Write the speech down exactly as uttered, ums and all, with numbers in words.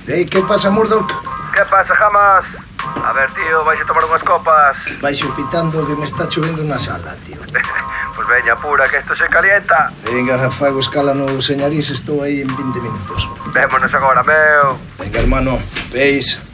Ei, que pasa, Murdoch? Que pasa, Jamas? A ver, tío, vais a tomar unhas copas. Vais pitando que me está chovendo na sala, tío. Pues veña, pura, que esto se calienta. Venga, fago escala no señarís, estou aí en vinte minutos. Vémonos agora, meu. Venga, hermano, veis.